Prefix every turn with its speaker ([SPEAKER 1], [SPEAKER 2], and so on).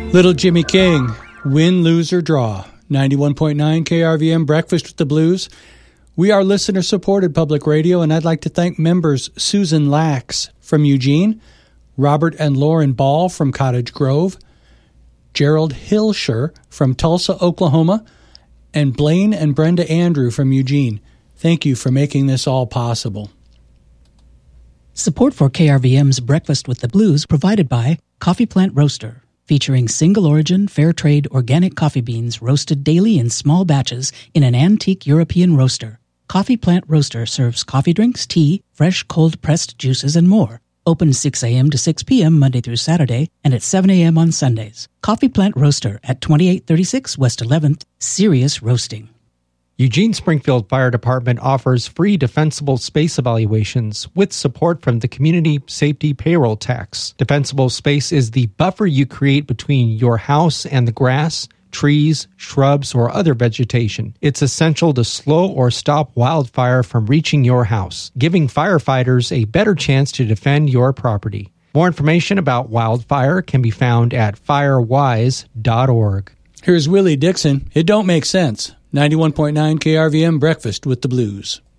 [SPEAKER 1] Little Jimmy King, win, lose, or draw. 91.9 KRVM Breakfast with the Blues. We are listener-supported public radio, and I'd like to thank members Susan Lax from Eugene, Robert and Lauren Ball from Cottage Grove, Gerald Hilscher from Tulsa, Oklahoma, and Blaine and Brenda Andrew from Eugene. Thank you for making this all possible.
[SPEAKER 2] Support for KRVM's Breakfast with the Blues provided by Coffee Plant Roaster, featuring single-origin, fair-trade organic coffee beans roasted daily in small batches in an antique European roaster. Coffee Plant Roaster serves coffee drinks, tea, fresh cold-pressed juices, and more. Open 6 a.m. to 6 p.m. Monday through Saturday and at 7 a.m. on Sundays. Coffee Plant Roaster at 2836 West 11th, Serious Roasting.
[SPEAKER 3] Eugene Springfield Fire Department offers free defensible space evaluations with support from the Community Safety Payroll Tax. Defensible space is the buffer you create between your house and the grass, trees, shrubs, or other vegetation. It's essential to slow or stop wildfire from reaching your house, giving firefighters a better chance to defend your property. More information about wildfire can be found at firewise.org.
[SPEAKER 1] Here's Willie Dixon. It don't make sense. 91.9 KRVM Breakfast with the Blues.